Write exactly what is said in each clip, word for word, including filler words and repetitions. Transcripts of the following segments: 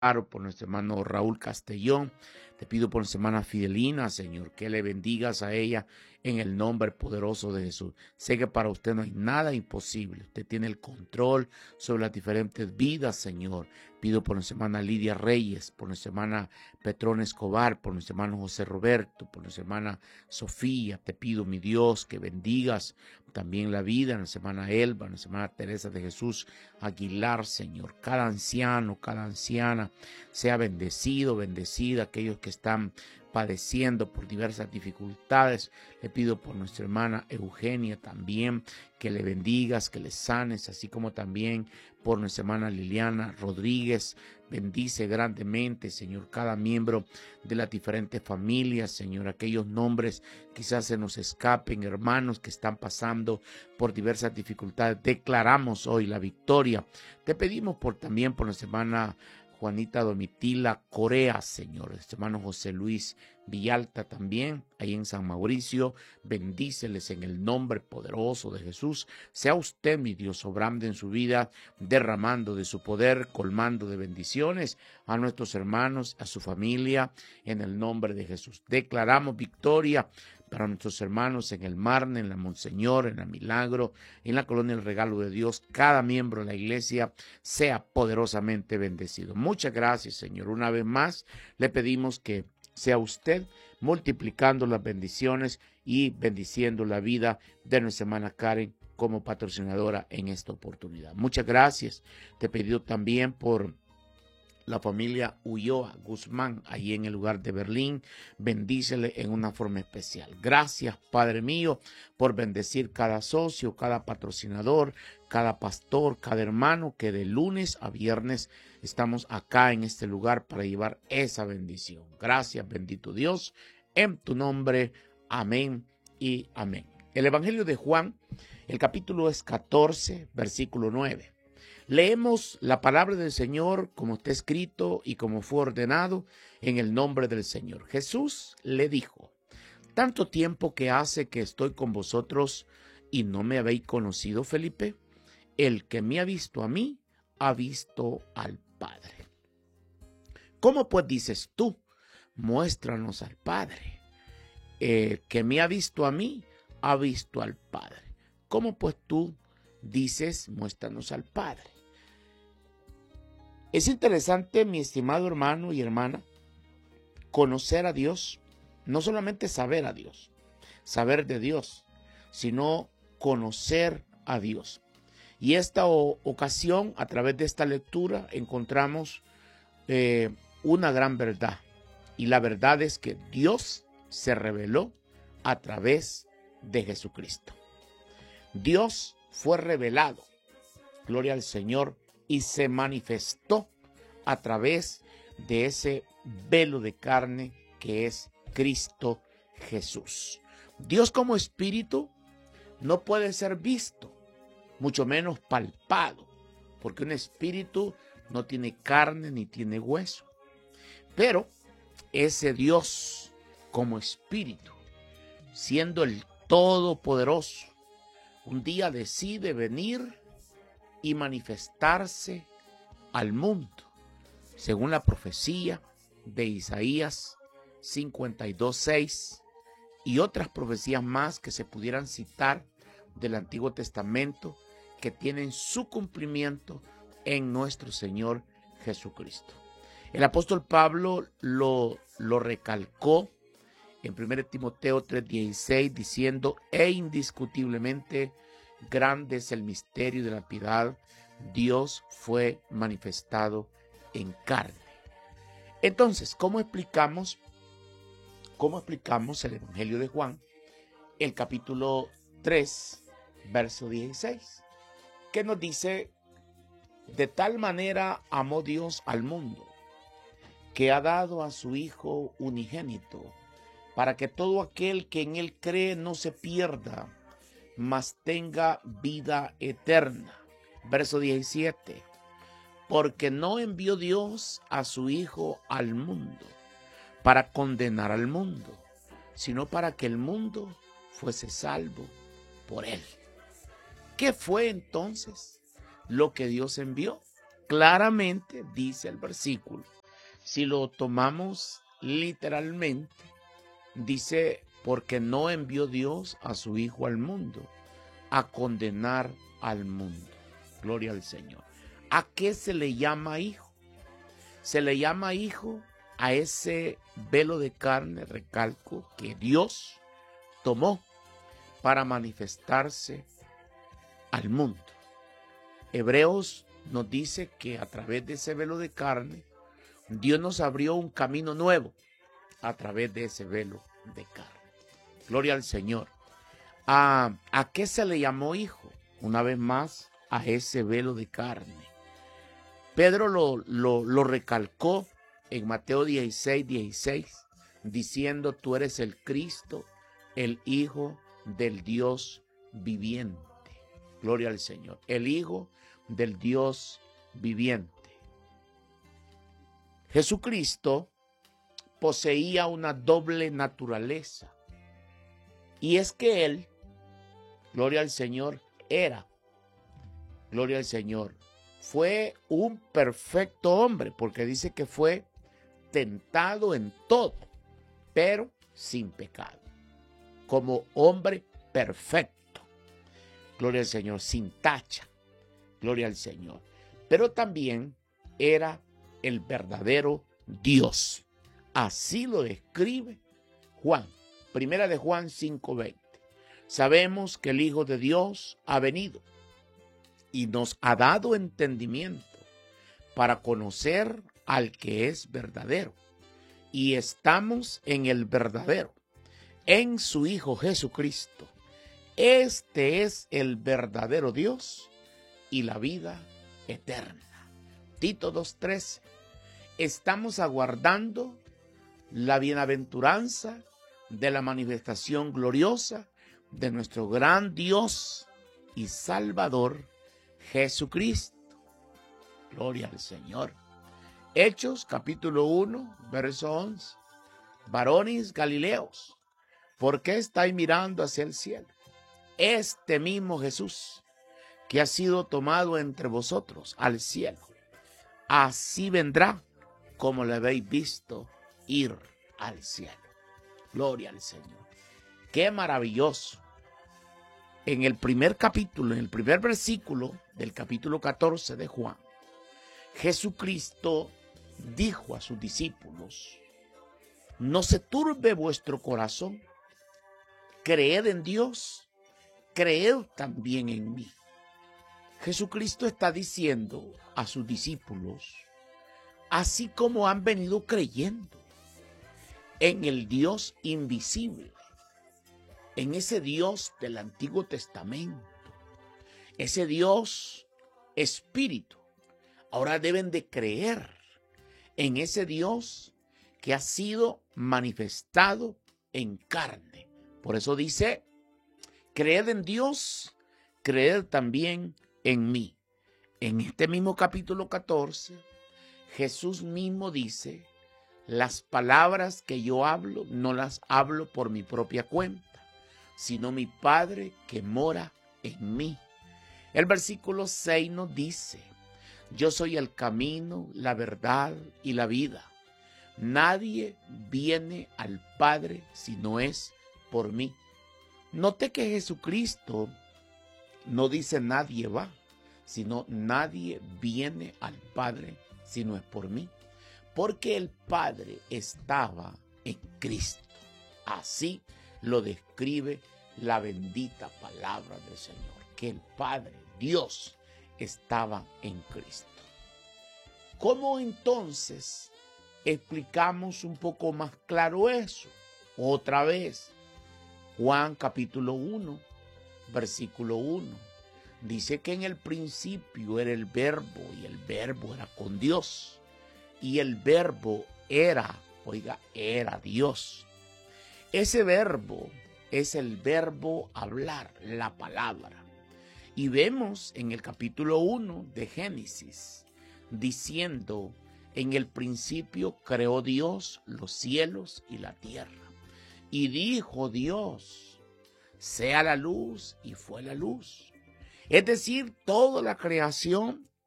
por nuestro hermano Raúl Castellón. Te pido por nuestra hermana Fidelina, Señor, que le bendigas a ella en el nombre poderoso de Jesús. Sé que para usted no hay nada imposible. Usted tiene el control sobre las diferentes vidas, Señor. Pido por nuestra hermana Lidia Reyes, por nuestra hermana Petrona Escobar, por nuestro hermano José Roberto, por nuestra hermana Sofía. Te pido, mi Dios, que bendigas también la vida de nuestra hermana Elba, nuestra hermana Teresa de Jesús Aguilar, Señor. Cada anciano, cada anciana sea bendecido, bendecida. Aquellos que están padeciendo por diversas dificultades, le pido por nuestra hermana Eugenia también, que le bendigas, que le sanes, así como también por nuestra hermana Liliana Rodríguez. Bendice grandemente, Señor, cada miembro de las diferentes familias, Señor. Aquellos nombres quizás se nos escapen, hermanos que están pasando por diversas dificultades. Declaramos hoy la victoria. Te pedimos por también por nuestra hermana Juanita Domitila Corea, Señor. Nuestro hermano José Luis Villalta también, ahí en San Mauricio. Bendíceles en el nombre poderoso de Jesús. Sea usted, mi Dios, obrando en su vida, derramando de su poder, colmando de bendiciones a nuestros hermanos, a su familia, en el nombre de Jesús. Declaramos victoria para nuestros hermanos en el Marne, en la Monseñor, en la Milagro, en la Colonia El Regalo de Dios. Cada miembro de la iglesia sea poderosamente bendecido. Muchas gracias, Señor. Una vez más, le pedimos que sea usted multiplicando las bendiciones y bendiciendo la vida de nuestra hermana Karen como patrocinadora en esta oportunidad. Muchas gracias. Te pido también por la familia Ulloa Guzmán, ahí en el lugar de Berlín. Bendícele en una forma especial. Gracias, Padre mío, por bendecir cada socio, cada patrocinador, cada pastor, cada hermano, que de lunes a viernes estamos acá en este lugar para llevar esa bendición. Gracias, bendito Dios, en tu nombre. Amén y amén. El Evangelio de Juan, el capítulo es catorce, versículo nueve. Leemos la palabra del Señor como está escrito y como fue ordenado en el nombre del Señor. Jesús le dijo: ¿tanto tiempo que hace que estoy con vosotros y no me habéis conocido, Felipe? El que me ha visto a mí, ha visto al Padre. ¿Cómo pues dices tú? Muéstranos al Padre. El que me ha visto a mí, ha visto al Padre. ¿Cómo pues tú dices, muéstranos al Padre? Es interesante, mi estimado hermano y hermana, conocer a Dios, no solamente saber a Dios, saber de Dios, sino conocer a Dios. Y esta o- ocasión, a través de esta lectura, encontramos eh, una gran verdad. Y la verdad es que Dios se reveló a través de Jesucristo. Dios fue revelado, gloria al Señor, y se manifestó a través de ese velo de carne que es Cristo Jesús. Dios como espíritu no puede ser visto, mucho menos palpado, porque un espíritu no tiene carne ni tiene hueso. Pero ese Dios como espíritu, siendo el Todopoderoso, un día decide venir y manifestarse al mundo, según la profecía de Isaías cincuenta y dos, seis y otras profecías más que se pudieran citar del Antiguo Testamento, que tienen su cumplimiento en nuestro Señor Jesucristo. El apóstol Pablo lo, lo recalcó en primera Timoteo tres, dieciséis, diciendo: e indiscutiblemente grande es el misterio de la piedad, Dios fue manifestado en carne. Entonces, ¿cómo explicamos, cómo explicamos el Evangelio de Juan, el capítulo tres, verso dieciséis? Que nos dice: de tal manera amó Dios al mundo, que ha dado a su Hijo unigénito, para que todo aquel que en él cree no se pierda, mas tenga vida eterna. Verso diecisiete. Porque no envió Dios a su Hijo al mundo para condenar al mundo, sino para que el mundo fuese salvo por él. ¿Qué fue entonces lo que Dios envió? claramente dice el versículo, si lo tomamos literalmente, dice, porque no envió Dios a su Hijo al mundo a condenar al mundo. Gloria al Señor. ¿A qué se le llama hijo? Se le llama hijo a ese velo de carne, recalco, que Dios tomó para manifestarse al mundo. Hebreos nos dice que a través de ese velo de carne, Dios nos abrió un camino nuevo a través de ese velo de carne. Gloria al Señor. ¿A, a qué se le llamó hijo? Una vez más, a ese velo de carne. Pedro lo, lo, lo recalcó en Mateo dieciséis, dieciséis, diciendo, tú eres el Cristo, el Hijo del Dios viviente. Gloria al Señor. El Hijo del Dios viviente. Jesucristo poseía una doble naturaleza. Y es que Él, gloria al Señor, era, gloria al Señor, fue un perfecto hombre, porque dice que fue tentado en todo, pero sin pecado. Como hombre perfecto, gloria al Señor, sin tacha, gloria al Señor. Pero también era el verdadero Dios. Así lo describe Juan, primera de Juan cinco veinte. Sabemos que el Hijo de Dios ha venido y nos ha dado entendimiento para conocer al que es verdadero. Y estamos en el verdadero, en su Hijo Jesucristo. Este es el verdadero Dios y la vida eterna. Tito dos trece. Estamos aguardando la bienaventuranza de la manifestación gloriosa de nuestro gran Dios y Salvador Jesucristo. Gloria al Señor. Hechos capítulo uno, verso once. Varones Galileos, ¿por qué estáis mirando hacia el cielo? Este mismo Jesús que ha sido tomado entre vosotros al cielo, así vendrá como le habéis visto ir al cielo. Gloria al Señor. Qué maravilloso. En el primer capítulo, en el primer versículo del capítulo catorce de Juan, Jesucristo dijo a sus discípulos, no se turbe vuestro corazón, creed en Dios, creed también en mí. Jesucristo está diciendo a sus discípulos, así como han venido creyendo en el Dios invisible, en ese Dios del Antiguo Testamento, ese Dios Espíritu, ahora deben de creer en ese Dios que ha sido manifestado en carne. Por eso dice, creed en Dios, creed también en mí. En este mismo capítulo catorce, Jesús mismo dice, las palabras que yo hablo, no las hablo por mi propia cuenta, sino mi Padre que mora en mí. El versículo seis nos dice, yo soy el camino, la verdad y la vida. Nadie viene al Padre si no es por mí. Note que Jesucristo no dice nadie va, sino nadie viene al Padre si no es por mí. Porque el Padre estaba en Cristo. Así lo describe la bendita palabra del Señor, que el Padre, Dios, estaba en Cristo. ¿Cómo entonces explicamos un poco más claro eso? Otra vez, Juan capítulo uno, versículo uno, dice que en el principio era el verbo y el verbo era con Dios. Y el verbo era, oiga, era Dios. Ese verbo es el verbo hablar, la palabra. Y vemos en el capítulo uno de Génesis, diciendo, en el principio creó Dios los cielos y la tierra. Y dijo Dios, sea la luz, y fue la luz. Es decir, toda la creación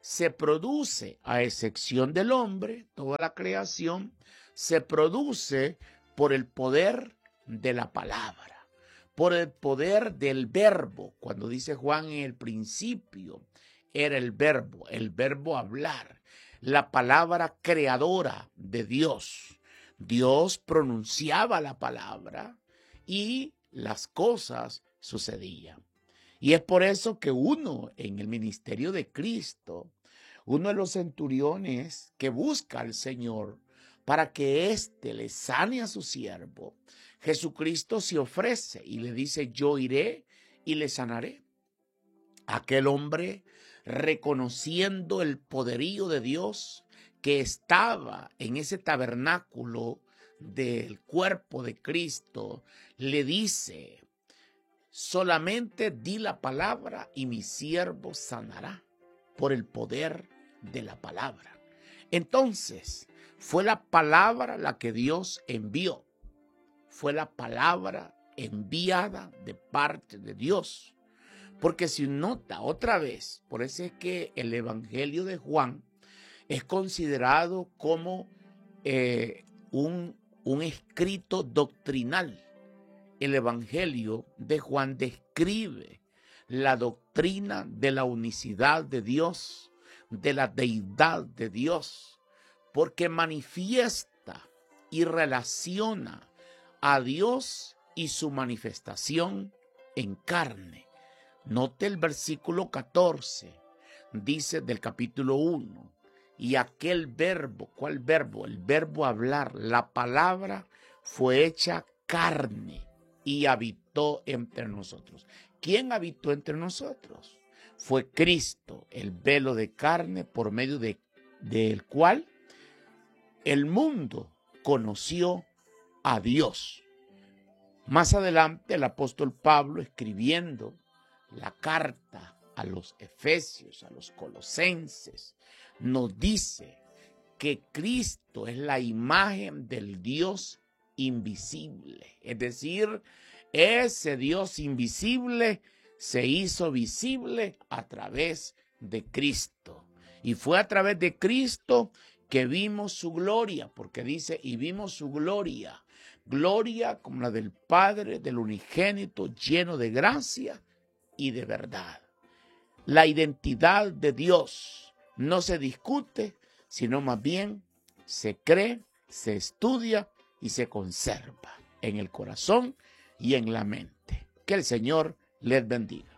se produce, a excepción del hombre, toda la creación, se produce por el poder de la palabra, por el poder del verbo. Cuando dice Juan, en el principio era el verbo, el verbo hablar, la palabra creadora de Dios. Dios pronunciaba la palabra y las cosas sucedían. Y es por eso que uno en el ministerio de Cristo, uno de los centuriones que busca al Señor para que éste le sane a su siervo, Jesucristo se ofrece y le dice: yo iré y le sanaré. Aquel hombre, reconociendo el poderío de Dios que estaba en ese tabernáculo del cuerpo de Cristo, le dice: solamente di la palabra y mi siervo sanará, por el poder de la palabra. Entonces, fue la palabra la que Dios envió. Fue la palabra enviada de parte de Dios. Porque si nota otra vez, por eso es que el Evangelio de Juan es considerado como eh, un, un escrito doctrinal. El Evangelio de Juan describe la doctrina de la unicidad de Dios, de la deidad de Dios, porque manifiesta y relaciona a Dios y su manifestación en carne. Note el versículo catorce, dice del capítulo uno, y aquel verbo, ¿cuál verbo? El verbo hablar, la palabra fue hecha carne y habitó entre nosotros. ¿Quién habitó entre nosotros? Fue Cristo, el velo de carne por medio de, del cual el mundo conoció a Dios. Más adelante el apóstol Pablo, escribiendo la carta a los Efesios, a los Colosenses, nos dice que Cristo es la imagen del Dios invisible. Es decir, ese Dios invisible se hizo visible a través de Cristo. Y fue a través de Cristo que vimos su gloria, porque dice, y vimos su gloria, gloria como la del Padre, del unigénito, lleno de gracia y de verdad. La identidad de Dios no se discute, sino más bien se cree, se estudia y se conserva en el corazón y en la mente. Que el Señor les bendiga.